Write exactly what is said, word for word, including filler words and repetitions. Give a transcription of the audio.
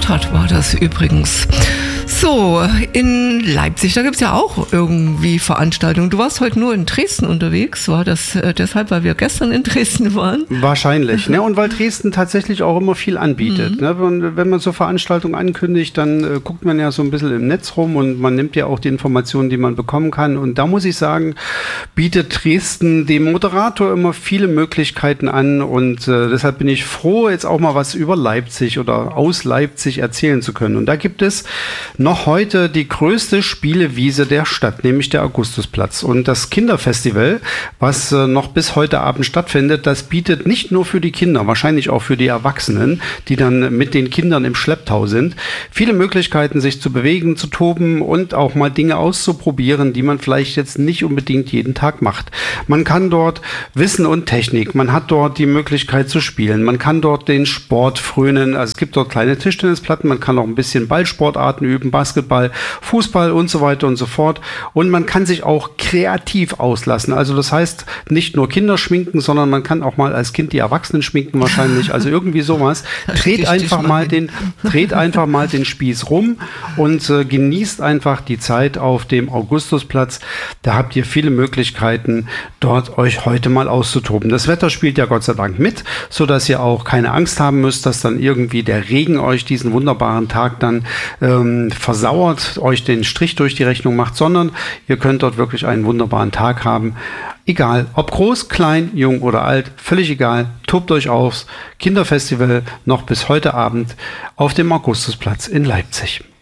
Stadtrat war das übrigens. So, in Leipzig, da gibt es ja auch irgendwie Veranstaltungen. Du warst heute nur in Dresden unterwegs, war das äh, deshalb, weil wir gestern in Dresden waren? Wahrscheinlich, ne? Und weil Dresden tatsächlich auch immer viel anbietet. Mhm. Ne? Wenn, wenn man so Veranstaltungen ankündigt, dann äh, guckt man ja so ein bisschen im Netz rum und man nimmt ja auch die Informationen, die man bekommen kann. Und da muss ich sagen, bietet Dresden dem Moderator immer viele Möglichkeiten an. Und äh, deshalb bin ich froh, jetzt auch mal was über Leipzig oder aus Leipzig erzählen zu können. Und da gibt es noch heute die größte Spielewiese der Stadt, nämlich der Augustusplatz. Und das Kinderfestival, was äh, noch bis heute Abend stattfindet, das bietet nicht nur für die Kinder, wahrscheinlich auch für die Erwachsenen, die dann mit den Kindern im Schlepptau sind, viele Möglichkeiten, sich zu bewegen, zu toben und auch mal Dinge auszuprobieren, die man vielleicht jetzt nicht unbedingt jeden Tag macht. Man kann dort Wissen und Technik, man hat dort die Möglichkeit zu spielen, man kann dort den Sport frönen, also es gibt dort kleine Tischtennisplatten, man kann auch ein bisschen Ballsportarten üben, Basketball, Fußball und so weiter und so fort. Und man kann sich auch kreativ auslassen. Also das heißt, nicht nur Kinder schminken, sondern man kann auch mal als Kind die Erwachsenen schminken wahrscheinlich. Also irgendwie sowas. Dreht einfach mal den, dreht einfach mal den Spieß rum und äh, genießt einfach die Zeit auf dem Augustusplatz. Da habt ihr viele Möglichkeiten, dort euch heute mal auszutoben. Das Wetter spielt ja Gott sei Dank mit, sodass ihr auch keine Angst haben müsst, dass dann irgendwie der Regen euch diesen wunderbaren Tag dann ähm, versauert, euch den Strich durch die Rechnung macht, sondern ihr könnt dort wirklich einen wunderbaren Tag haben. Egal, ob groß, klein, jung oder alt, völlig egal, tobt euch aus. Kinderfestival noch bis heute Abend auf dem Augustusplatz in Leipzig.